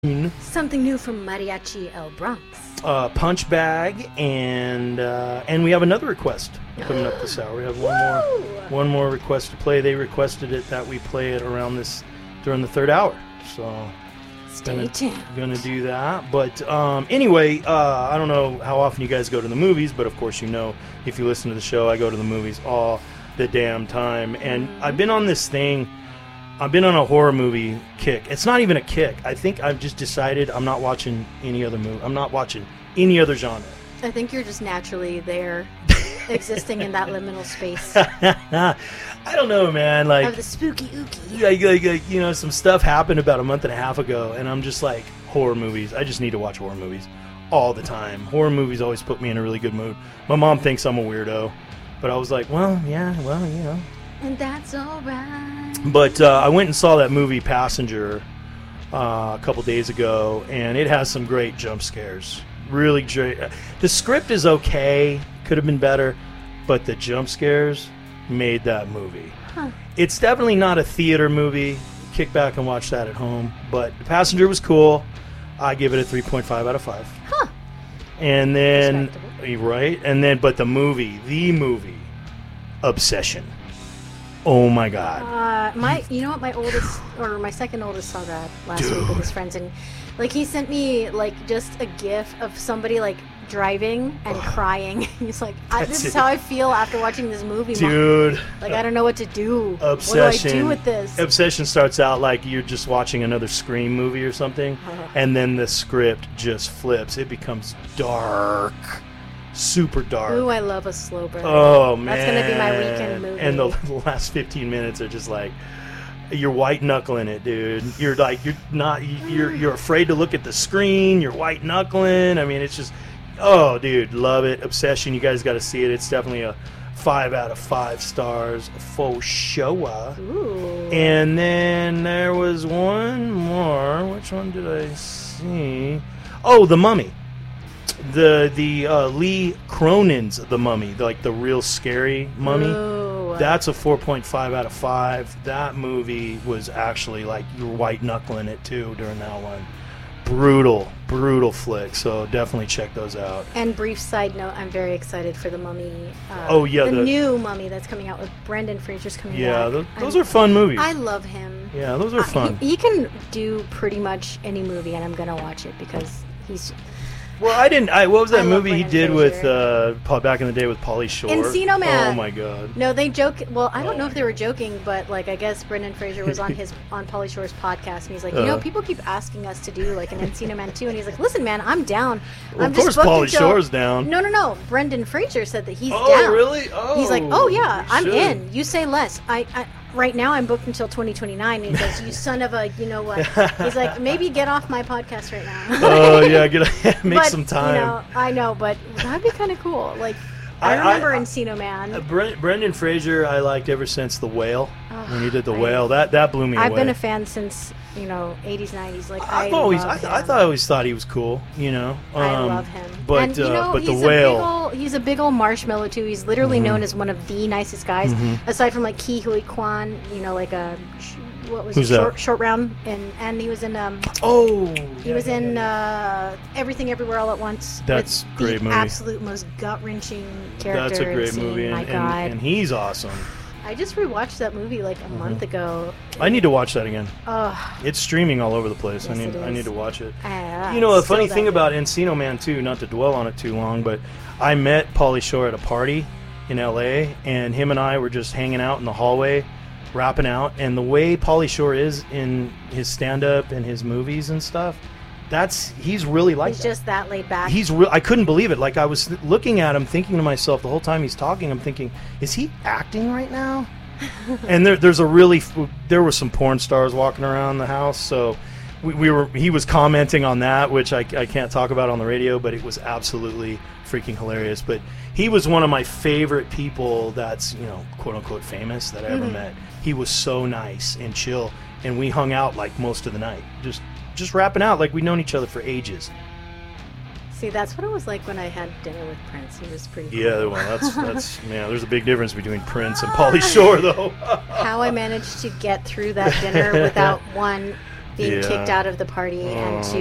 Something new from Mariachi El Bronx. Punch Bag, and we have another request coming up this hour. We have one more request to play. They requested it that we play it during the third hour. So stay tuned. Gonna do that. But anyway, I don't know how often you guys go to the movies, but of course you know if you listen to the show, I go to the movies all the damn time. And I've been on this thing. I've been on a horror movie kick. It's not even a kick. I think I've just decided I'm not watching any other movie. I'm not watching any other genre. I think you're just naturally there, existing in that liminal space. I don't know, man. Like of the spooky ookie. Like, some stuff happened about a month and a half ago, and I'm just like, horror movies. I just need to watch horror movies all the time. Horror movies always put me in a really good mood. My mom thinks I'm a weirdo, but I was like, And that's all right. But I went and saw that movie Passenger a couple days ago, and it has some great jump scares. Really great. The script is okay, could have been better, but the jump scares made that movie. Huh. It's definitely not a theater movie. Kick back and watch that at home. But Passenger was cool. I give it a 3.5 out of 5. Huh. And then, right? And then, but the movie, Obsession. Oh my God! My second oldest saw that last week with his friends, and like he sent me like just a GIF of somebody like driving and crying. He's like, "This is how I feel after watching this movie, dude. Mom. Like I don't know what to do. Obsession. What do I do with this?" Obsession starts out like you're just watching another Scream movie or something, and then the script just flips. It becomes dark. Super dark. Ooh, I love a slow burn. Oh, man. That's going to be my weekend movie. And the last 15 minutes are just like, you're white knuckling it, dude. You're like, you're afraid to look at the screen. You're white knuckling. I mean, it's just, oh, dude, love it. Obsession. You guys got to see it. It's definitely a 5 out of 5 stars for sure. Ooh. And then there was one more. Which one did I see? Oh, The Mummy. The Lee Cronin's The Mummy, like the real scary mummy. Ooh. That's a 4.5 out of 5. That movie was actually like you're white knuckling it too during that one. Brutal flick. So definitely check those out. And brief side note, I'm very excited for The Mummy. The new Mummy that's coming out with Brendan Fraser's coming back. Yeah, those are fun movies. I love him. Yeah, those are fun. He can do pretty much any movie, and I'm gonna watch it because he's. Well, what was that movie he did Fraser. with back in the day with Pauly Shore? Encino Man. Oh my God. No, they joke. Well, I don't know if they were joking, but like I guess Brendan Fraser was on Pauly Shore's podcast, and he's like, people keep asking us to do like an Encino Man 2, and he's like, listen, man, I'm down. Well, of course, Pauly Shore's down. No. Brendan Fraser said that he's down. Oh, really? Oh. He's like, oh yeah, I'm in. You say less. I right now I'm booked until 2029. And he says, you son of a, you know what? He's like, maybe get off my podcast right now. Oh yeah, make some time. I know, but that'd be kind of cool. Like, I remember Encino Man. Brendan Fraser, I liked ever since The Whale. When he did The Whale, that blew me away. I've been a fan since 80s, 90s. Like I always thought he was cool. I love him. But and, but The Whale, he's a big old marshmallow too. He's literally known as one of the nicest guys, aside from like Ke Huy Quan. Like a what was it? Short Round, and he was in he was in Everything Everywhere All at Once. That's a great movie. Absolute most gut wrenching character. That's a great movie, and he's awesome. I just rewatched that movie like a month ago. I need to watch that again. Oh, it's streaming all over the place. Yes, I need to watch it. The funny thing about Encino Man too, not to dwell on it too long, but I met Pauly Shore at a party in LA, and him and I were just hanging out in the hallway, rapping out. And the way Pauly Shore is in his stand-up and his movies and stuff, he's really like that. He's just that laid back. I couldn't believe it. Like I was looking at him, thinking to myself the whole time he's talking, I'm thinking, is he acting right now? And there were some porn stars walking around the house, so he was commenting on that, which I can't talk about on the radio, but it was absolutely freaking hilarious. But he was one of my favorite people that's quote unquote famous that I ever met. He was so nice and chill, and we hung out like most of the night, just rapping out like we'd known each other for ages. See, that's what it was like when I had dinner with Prince. He was pretty cool. Yeah, well, that's there's a big difference between Prince and Pauly Shore, though. How I managed to get through that dinner without one being kicked out of the party and to